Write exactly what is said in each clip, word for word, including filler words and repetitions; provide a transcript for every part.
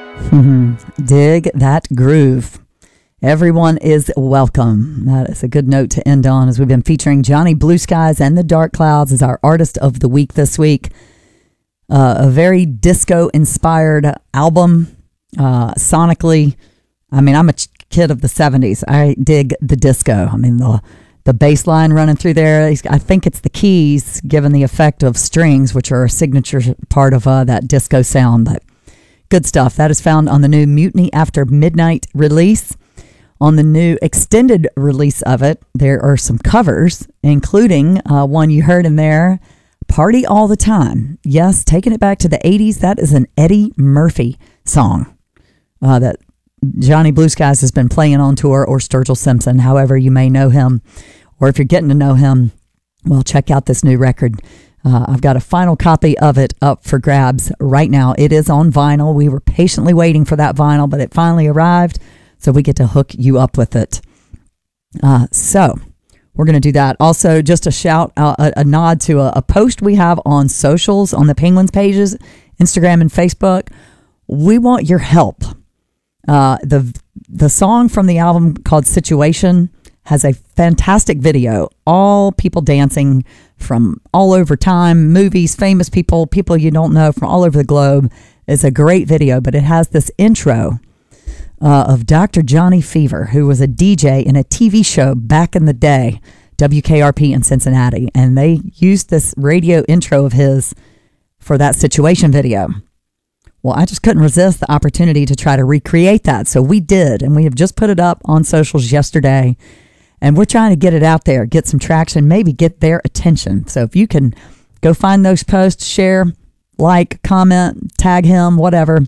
Mm-hmm. Dig that groove. Everyone is welcome. That is a good note to end on, as we've been featuring Johnny Blue Skies and the Dark Clouds as our artist of the week this week. Uh, a very disco-inspired album, uh, sonically. I mean, I'm a kid of the seventies. I dig the disco. I mean, the the bass line running through there. I think it's the keys, given the effect of strings, which are a signature part of uh, that disco sound. But good stuff. That is found on the new Mutiny After Midnight release. On the new extended release of it, there are some covers, including uh, one you heard in there, Party All the Time. Yes, taking it back to the eighties. That is an Eddie Murphy song uh, that Johnny Blue Skies has been playing on tour, or Sturgill Simpson, however you may know him. Or if you're getting to know him, well, check out this new record. Uh, I've got a final copy of it up for grabs right now. It is on vinyl. We were patiently waiting for that vinyl, but it finally arrived, so we get to hook you up with it. Uh, so we're going to do that. Also, just a shout, uh, a, a nod to a, a post we have on socials, on the Penguins pages, Instagram and Facebook. We want your help. Uh, the the song from the album called Situation has a fantastic video. All people dancing from all over time, movies, famous people, people you don't know from all over the globe. It's a great video, but it has this intro uh, of Doctor Johnny Fever, who was a D J in a T V show back in the day, W K R P in Cincinnati. And they used this radio intro of his for that Situation video. Well, I just couldn't resist the opportunity to try to recreate that. So we did, and we have just put it up on socials yesterday. And we're trying to get it out there, get some traction, maybe get their attention. So if you can go find those posts, share, like, comment, tag him, whatever,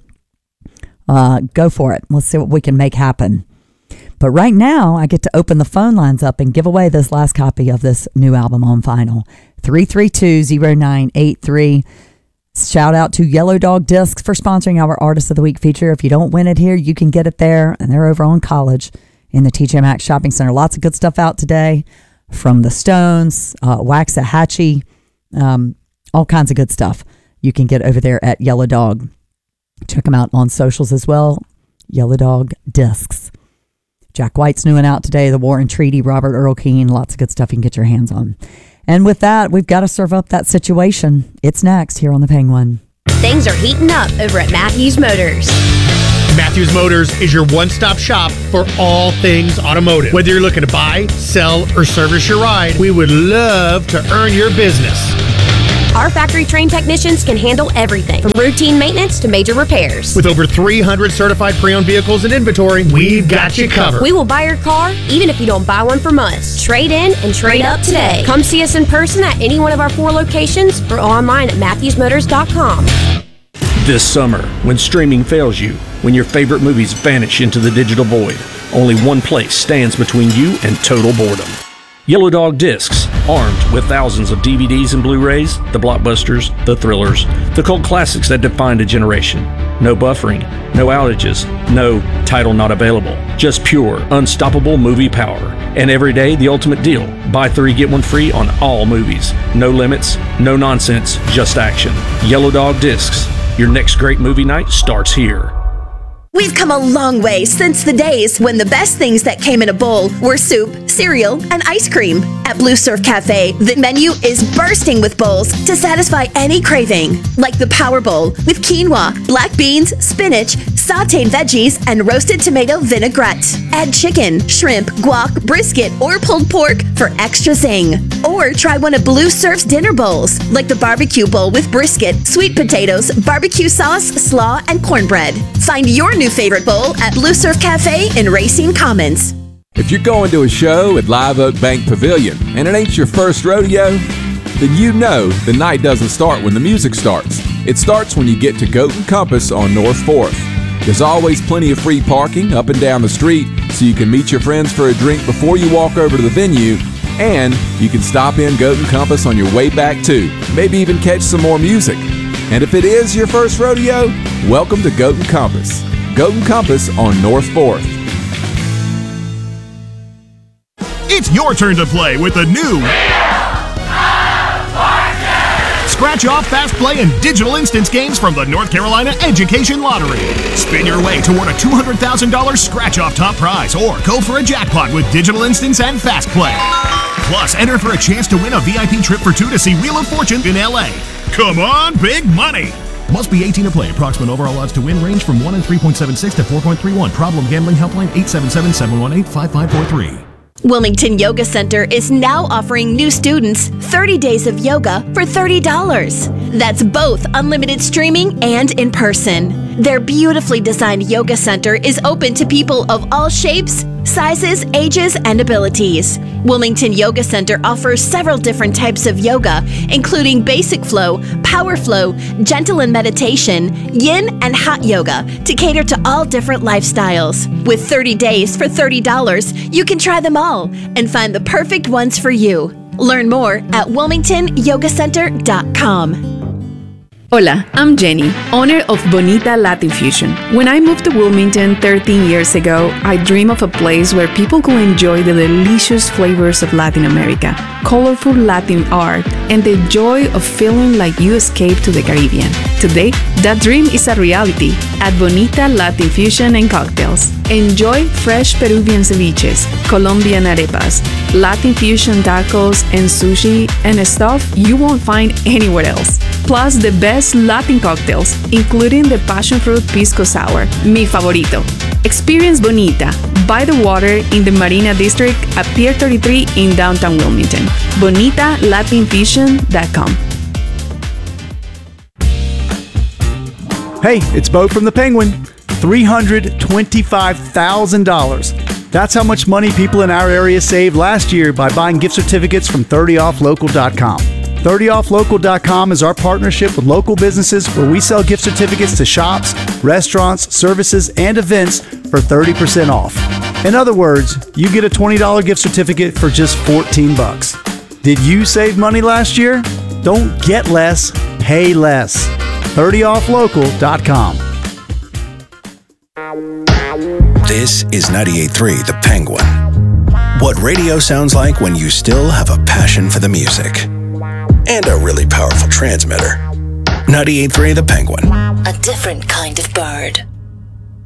uh, go for it. Let's see what we can make happen. But right now, I get to open the phone lines up and give away this last copy of this new album on vinyl. three three two, zero nine eight three. Shout out to Yellow Dog Discs for sponsoring our Artist of the Week feature. If you don't win it here, you can get it there. And they're over on College in the T J Maxx Shopping Center. Lots of good stuff out today from the Stones, uh, Waxahachie, um, all kinds of good stuff you can get over there at Yellow Dog. Check them out on socials as well. Yellow Dog Discs. Jack White's new and out today. The War and Treaty, Robert Earl Keen. Lots of good stuff you can get your hands on. And with that, we've got to serve up that Situation. It's next here on The Penguin. Things are heating up over at Matthews Motors. Matthews Motors is your one-stop shop for all things automotive. Whether you're looking to buy, sell, or service your ride, we would love to earn your business. Our factory-trained technicians can handle everything from routine maintenance to major repairs. With over three hundred certified pre-owned vehicles in inventory, we've got you covered. We will buy your car even if you don't buy one from us. Trade in and trade up today. Come see us in person at any one of our four locations or online at matthews motors dot com. This summer, when streaming fails you, when your favorite movies vanish into the digital void, only one place stands between you and total boredom. Yellow Dog Discs, armed with thousands of D V Ds and Blu-rays, the blockbusters, the thrillers, the cult classics that defined a generation. No buffering, no outages, no title not available. Just pure, unstoppable movie power. And every day, the ultimate deal. Buy three, get one free on all movies. No limits, no nonsense, just action. Yellow Dog Discs. Your next great movie night starts here. We've come a long way since the days when the best things that came in a bowl were soup, cereal, and ice cream. At Blue Surf Cafe, the menu is bursting with bowls to satisfy any craving, like the Power Bowl with quinoa, black beans, spinach, sautéed veggies, and roasted tomato vinaigrette. Add chicken, shrimp, guac, brisket, or pulled pork for extra zing. Or try one of Blue Surf's dinner bowls, like the barbecue bowl with brisket, sweet potatoes, barbecue sauce, slaw, and cornbread. Find your new favorite bowl at Blue Surf Cafe in Racine Commons. If you're going to a show at Live Oak Bank Pavilion and it ain't your first rodeo, then you know the night doesn't start when the music starts. It starts when you get to Goat and Compass on North fourth. There's always plenty of free parking up and down the street, so you can meet your friends for a drink before you walk over to the venue, and you can stop in Goat and Compass on your way back too. Maybe even catch some more music. And if it is your first rodeo, welcome to Goat and Compass. Goat and Compass on North fourth. It's your turn to play with the new scratch off, fast play, and digital instance games from the North Carolina Education Lottery. Spin your way toward a two hundred thousand dollars scratch off top prize or go for a jackpot with digital instance and fast play. Plus, enter for a chance to win a V I P trip for two to see Wheel of Fortune in L A. Come on, big money! Must be eighteen to play. Approximate overall odds to win range from one in three point seven six to four point three one. Problem gambling helpline eight seven seven, seven one eight, five five four three. Wilmington Yoga Center is now offering new students thirty days of yoga for thirty dollars. That's both unlimited streaming and in person. Their beautifully designed yoga center is open to people of all shapes, sizes, ages, and abilities. Wilmington Yoga Center offers several different types of yoga, including basic flow, power flow, gentle and meditation, yin, and hot yoga to cater to all different lifestyles. With thirty days for thirty dollars, you can try them all and find the perfect ones for you. Learn more at wilmington yoga center dot com. Hola, I'm Jenny, owner of Bonita Latin Fusion. When I moved to Wilmington thirteen years ago, I dreamed of a place where people could enjoy the delicious flavors of Latin America, colorful Latin art, and the joy of feeling like you escaped to the Caribbean. Today, that dream is a reality at Bonita Latin Fusion and Cocktails. Enjoy fresh Peruvian ceviches, Colombian arepas, Latin fusion tacos, and sushi and stuff you won't find anywhere else. Plus the best Latin cocktails, including the passion fruit pisco sour, mi favorito. Experience Bonita by the water in the Marina District at Pier thirty-three in downtown Wilmington. bonita latin fusion dot com. Hey, it's Bo from the Penguin. three hundred twenty-five thousand dollars. That's how much money people in our area saved last year by buying gift certificates from thirty off local dot com. thirty off local dot com is our partnership with local businesses where we sell gift certificates to shops, restaurants, services, and events for thirty percent off. In other words, you get a twenty dollars gift certificate for just fourteen bucks. Did you save money last year? Don't get less, pay less. thirty off local dot com. This is ninety-eight point three The Penguin. What radio sounds like when you still have a passion for the music. And a really powerful transmitter. ninety-eight point three The Penguin. A different kind of bird.